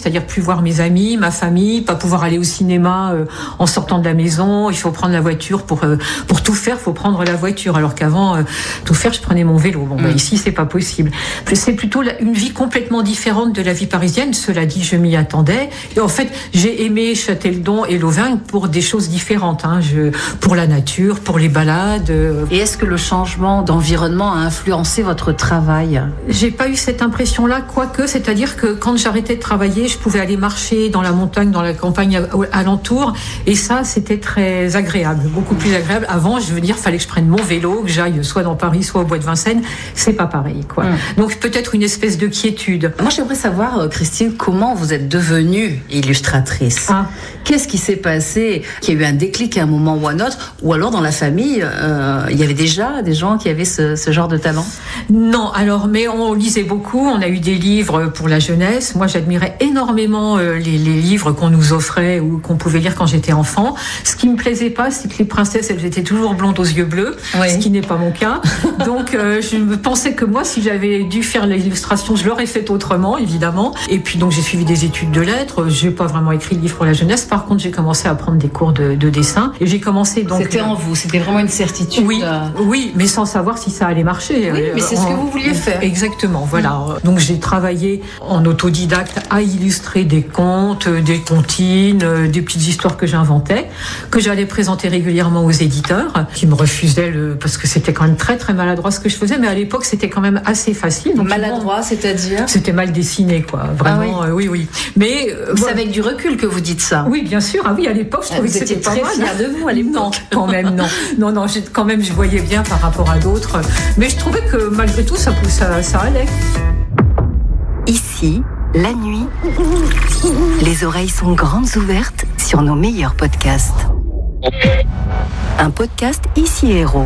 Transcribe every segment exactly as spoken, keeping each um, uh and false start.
c'est-à-dire plus voir mes amis, ma famille, pas pouvoir aller au cinéma euh, en sortant de la maison. Il faut prendre la voiture pour euh, pour tout faire. Il faut prendre la voiture. Alors qu'avant, euh, tout faire, je prenais mon vélo. Bon, bah, ici, c'est pas possible. C'est plutôt une vie complètement différente de la vie parisienne. Cela dit, je m'y attendais. Et en fait, j'ai aimé Châteldon et Lauvingue pour des choses différentes. Hein. Je, pour la nature, pour les balades. Euh... Et est-ce que le changement d'environnement a influencé votre travail ? J'ai pas eu cette impression-là, quoique, c'est-à-dire que quand j'arrêtais de travailler, je pouvais aller marcher dans la montagne, dans la campagne alentour, et ça, c'était très agréable, beaucoup plus agréable. Avant, je veux dire, fallait que je prenne mon vélo, que j'aille soit dans Paris, soit au Bois de Vincennes. C'est pas pareil, quoi. Mmh. Donc peut-être une espèce de quiétude. Moi, j'aimerais savoir, Christine, comment vous êtes devenue illustratrice ? Ah. Qu'est-ce qui s'est passé ? Qu'il y a eu un déclic à un moment ou à un autre, ou alors dans la famille, euh, il y avait déjà des gens qui avaient ce, ce genre de talent ? Non, alors, mais on lisait beaucoup. On a eu des livres pour la jeunesse. Moi, j'admirais énormément euh, les, les livres qu'on nous offrait ou qu'on pouvait lire quand j'étais enfant. Ce qui me plaisait pas, c'est que les princesses, elles étaient toujours blondes aux yeux bleus, oui. Ce qui n'est pas mon cas. Donc, euh, je me pensais que moi, si j'avais dû faire l'illustration, je l'aurais fait autrement, évidemment. Et puis, donc, j'ai suivi des études de lettres. J'ai pas vraiment écrit de livre pour la jeunesse. Par contre, j'ai commencé à prendre des cours de, de dessin. Et j'ai commencé donc. C'était en vous. C'était vraiment une certitude. Oui, oui, mais sans savoir si ça allait marcher. Oui, mais c'est ce que vous vouliez faire. Exactement, voilà. Mmh. Donc j'ai travaillé en autodidacte à illustrer des contes, des comptines, des petites histoires que j'inventais, que j'allais présenter régulièrement aux éditeurs, qui me refusaient le, parce que c'était quand même très très maladroit ce que je faisais, mais à l'époque c'était quand même assez facile. Donc, maladroit, bon, c'est-à-dire ? C'était mal dessiné, quoi. Vraiment, ah oui. Euh, oui, oui. Mais euh, c'est avec du recul que vous dites ça. Oui, bien sûr. Ah oui, à l'époque, je trouvais que c'était très pas mal. fière de vous à l'époque. Non, quand même, non. Non, non, j'ai, quand même, je voyais bien par rapport à d'autres. Mais je trouvais que malgré tout, ça, ça, ça allait. Ici, la nuit, les oreilles sont grandes ouvertes sur nos meilleurs podcasts. Un podcast Ici Héros.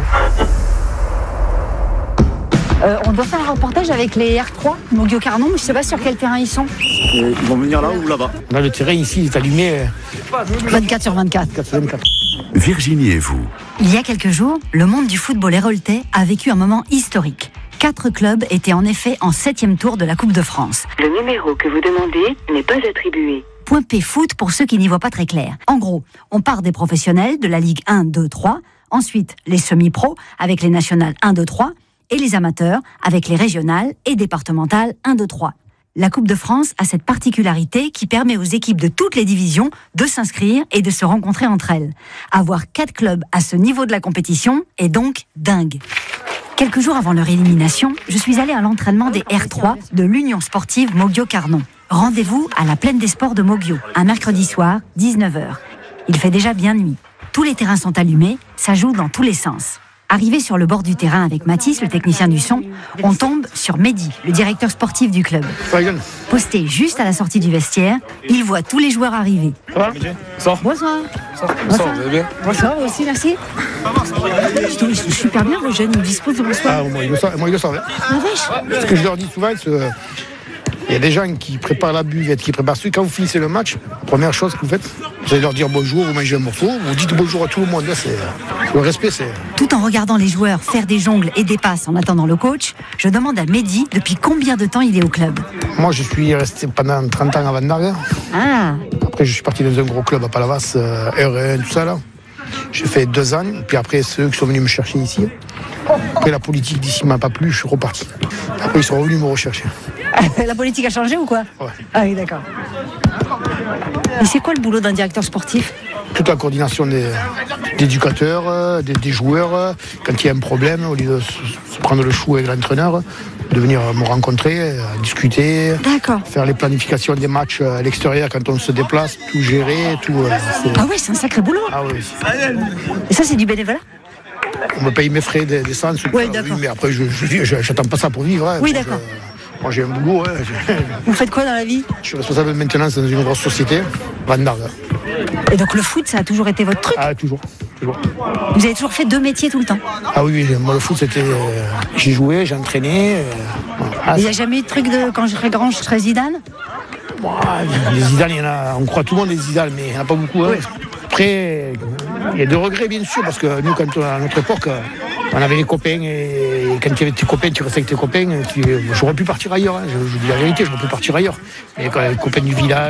Euh, on doit faire un reportage avec les R trois, Mogio Carnon, mais je ne sais pas sur quel terrain ils sont. Ils vont venir là ou là-bas ? Là, le terrain ici, il est allumé vingt-quatre sur vingt-quatre. vingt-quatre sur vingt-quatre. Virginie et vous. Il y a quelques jours, le monde du football héroltais a vécu un moment historique. Quatre clubs étaient en effet en septième tour de la Coupe de France. Le numéro que vous demandez n'est pas attribué. Point P foot pour ceux qui n'y voient pas très clair. En gros, on part des professionnels de la Ligue un, deux, trois, ensuite les semi-pros avec les nationales un, deux, trois, et les amateurs avec les régionales et départementales un, deux, trois. La Coupe de France a cette particularité qui permet aux équipes de toutes les divisions de s'inscrire et de se rencontrer entre elles. Avoir quatre clubs à ce niveau de la compétition est donc dingue. Quelques jours avant leur élimination, je suis allée à l'entraînement des R trois de l'Union sportive Mogio Carnon. Rendez-vous à la Plaine des Sports de Mogio, un mercredi soir, dix-neuf heures. Il fait déjà bien nuit. Tous les terrains sont allumés, ça joue dans tous les sens. Arrivé sur le bord du terrain avec Mathis, le technicien du son, on tombe sur Mehdi, le directeur sportif du club. Posté juste à la sortie du vestiaire, il voit tous les joueurs arriver. Ça va ? Sors. Bonsoir. Bonsoir, Bonsoir. Vous allez bien ? Bonsoir, vous aussi, merci. Je trouve qu'ils sont super bien, vos jeunes, ils disposent de bonsoir. Ah, moi, ils le savent. Moi, ils le savent. Ah, vache. Ce que je leur dis souvent, c'est il y a des gens qui préparent la buvette, qui préparent ce. Quand vous finissez le match, première chose que vous faites, vous allez leur dire bonjour, vous mangez un morceau, vous dites bonjour à tout le monde. Là, c'est, le respect, c'est... Tout en regardant les joueurs faire des jongles et des passes en attendant le coach, je demande à Mehdi depuis combien de temps il est au club. Moi, je suis resté pendant trente ans à Vandargue. Ah. Après, je suis parti dans un gros club à Palavas, euh, R un, tout ça là. J'ai fait deux ans, puis après, ceux qui sont venus me chercher ici. Après, la politique d'ici m'a pas plu, je suis reparti. Après, ils sont revenus me rechercher. La politique a changé ou quoi ? Ouais. Ah oui, d'accord. Et c'est quoi le boulot d'un directeur sportif ? Toute la coordination des, des éducateurs, des, des joueurs. Quand il y a un problème, au lieu de se prendre le chou avec l'entraîneur, de venir me rencontrer, discuter, D'accord. Faire les planifications des matchs à l'extérieur quand on se déplace, tout gérer, tout. Ah ouais, c'est un sacré boulot. Ah oui. Et ça, c'est du bénévolat ? On me paye mes frais d'essence. Oui, d'accord. Oui, mais après, je, je, je, j'attends pas ça pour vivre. Hein. Oui, d'accord. Je, moi, j'ai un boulot. Hein. Vous faites quoi dans la vie ? Je suis responsable de maintenance dans une grosse société, Vandargue. Et donc le foot, ça a toujours été votre truc ? Ah, toujours. toujours. Vous avez toujours fait deux métiers tout le temps ? Ah oui, oui, moi le foot, c'était... Euh, j'ai joué, j'ai entraîné. Euh, ah, il n'y a jamais eu de truc de quand je serai grand, je serai Zidane ? Bon, les Zidane, il y en a, on croit tout le monde les Zidane, mais il n'y en a pas beaucoup. Hein. Après, il y a des regrets, bien sûr, parce que nous, quand on, à notre époque, on avait les copains, et quand tu avais tes copains, tu restais avec tes copains, tu, j'aurais pu partir ailleurs, hein, je, je dis la vérité, j'aurais pu partir ailleurs. Mais quand les copains du village,